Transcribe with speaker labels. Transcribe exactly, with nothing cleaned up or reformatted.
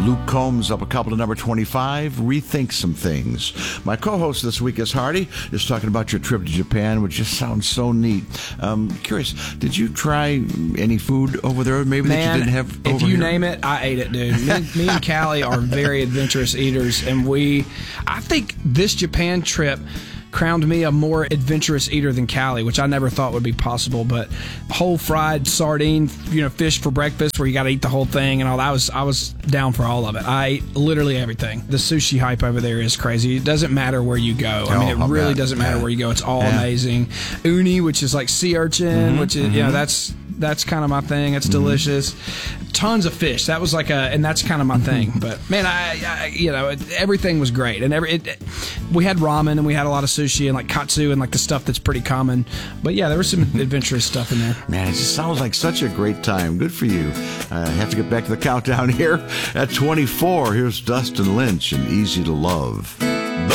Speaker 1: Luke Combs up a couple to number twenty-five, Rethink Some Things. My co-host this week is Hardy, just talking about your trip to Japan, which just sounds so neat. Um, curious, did you try any food over there maybe
Speaker 2: Man,
Speaker 1: that you didn't have over
Speaker 2: if you
Speaker 1: here?
Speaker 2: name it, I ate it, dude. Me, me and Callie are very adventurous eaters, and we, I think this Japan trip crowned me a more adventurous eater than Callie, which I never thought would be possible. But whole fried sardine, you know, fish for breakfast, where you got to eat the whole thing and all that. I was I was down for all of it. I ate literally everything. The sushi hype over there is crazy. It doesn't matter where you go. I mean, it
Speaker 1: Oh,
Speaker 2: really
Speaker 1: man.
Speaker 2: doesn't matter
Speaker 1: Yeah.
Speaker 2: where you go. It's all
Speaker 1: Yeah.
Speaker 2: amazing. Uni, which is like sea urchin,
Speaker 1: Mhm,
Speaker 2: which is
Speaker 1: mhm.
Speaker 2: you know that's. That's kind of my thing. It's delicious. Tons of fish. That was like a, and that's kind of my thing. But man, I, I you know, it, everything was great, and every it, we had ramen and we had a lot of sushi and like katsu and like the stuff that's pretty common. But yeah, there was some adventurous stuff in there.
Speaker 1: Man, it just sounds like such a great time. Good for you. I uh, have to get back to the countdown here. At twenty-four, here's Dustin Lynch and Easy to Love.